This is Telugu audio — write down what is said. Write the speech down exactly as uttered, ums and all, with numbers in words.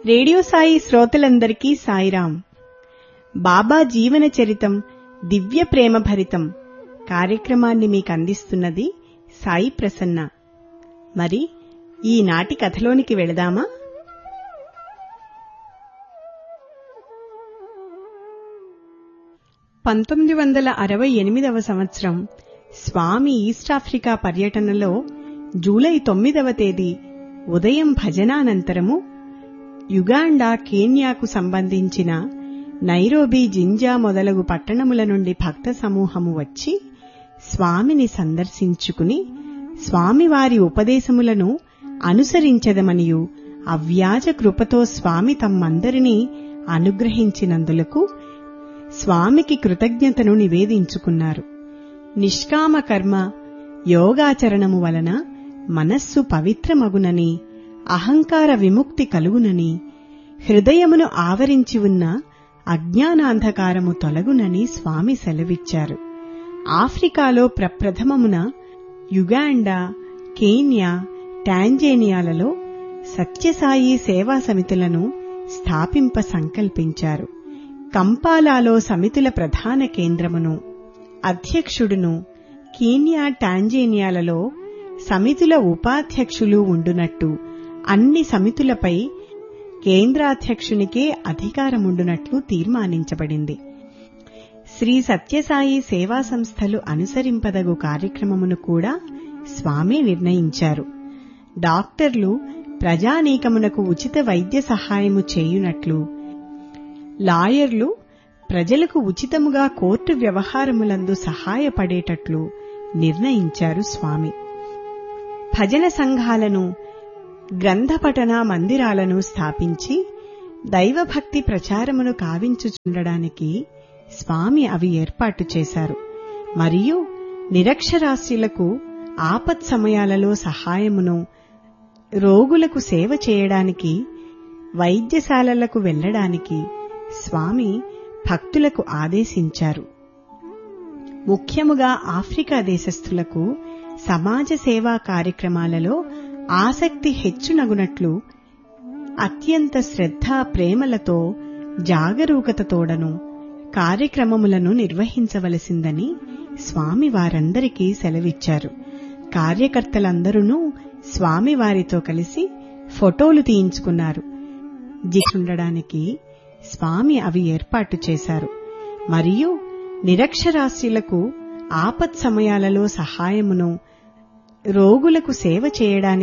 రేడియో సాయి శ్రోతలందరికీ సాయిరాం. బాబా జీవన చరితం దివ్య ప్రేమ భరితం కార్యక్రమాన్ని మీకందిస్తున్నది సాయి ప్రసన్న. మరి ఈనాటి కథలోనికి వెళదామా? పంతొమ్మిది వందల అరవై ఎనిమిదవ సంవత్సరం స్వామి ఈస్టాఫ్రికా పర్యటనలో జూలై తొమ్మిదవ తేదీ ఉదయం భజనానంతరము యుగాండా, కేన్యాకు సంబంధించిన నైరోబీ, జింజా మొదలగు పట్టణముల నుండి భక్త సమూహము వచ్చి స్వామిని సందర్శించుకుని స్వామివారి ఉపదేశములను అనుసరించదమనియు అవ్యాజ కృపతో స్వామి తమ్మందరినీ అనుగ్రహించినందులకు స్వామికి కృతజ్ఞతను నివేదించుకున్నారు. నిష్కామ కర్మ యోగాచరణము వలన మనస్సు పవిత్రమగునని, అహంకార విముక్తి కలుగునని, హృదయమును ఆవరించి ఉన్న అజ్ఞానాంధకారము తొలగునని స్వామి సెలవిచ్చారు. ఆఫ్రికాలో ప్రప్రథమమున యుగాండా, కేన్యా, టాంజేనియాలలో సత్యసాయి సేవా సమితులను స్థాపింప సంకల్పించారు. కంపాలాలో సమితుల ప్రధాన కేంద్రమును, అధ్యక్షుడును, కీన్యా, టాంజేనియాలలో సమితుల ఉపాధ్యక్షులు ఉండునట్టు, అన్ని సమితులపై కేంద్రాధ్యక్షునికే అధికారముండునట్లు తీర్మానించబడింది. శ్రీ సత్యసాయి సేవా సంస్థలు అనుసరింపదగు కార్యక్రమమును కూడా స్వామి నిర్ణయించారు. డాక్టర్లు ప్రజానీకమునకు ఉచిత వైద్య సహాయము చేయునట్లు, లాయర్లు ప్రజలకు ఉచితముగా కోర్టు వ్యవహారములందు సహాయపడేటట్లు నిర్ణయించారు స్వామి. భజన సంఘాలను, గ్రంథపఠన మందిరాలను స్థాపించి దైవభక్తి ప్రచారమును కావించుచుండడానికి స్వామి అవి ఏర్పాటు చేశారు. మరియు నిరక్షరాస్యులకు ఆపత్ సమయాలలో సహాయమును, రోగులకు సేవ చేయడానికి, వైద్యశాలలకు వెళ్లడానికి స్వామి భక్తులకు ఆదేశించారు. ముఖ్యముగా ఆఫ్రికా దేశస్థులకు సమాజ సేవా కార్యక్రమాలలో ఆసక్తి హెచ్చునగునట్లు అత్యంత శ్రద్ధ ప్రేమలతో జాగరూకతతోడను కార్యక్రమములను నిర్వహించవలసిందని స్వామి వారందరికీ సెలవిచ్చారు. కార్యకర్తలందరూ స్వామివారితో కలిసి ఫోటోలు తీయించుకున్నారు. జిండడానికి స్వామి అవి ఏర్పాటు చేశారు. మరియు నిరక్షరాస్యులకు ఆపత్ సమయాలలో సహాయమును, రోగులకు సేవ చేయడానికి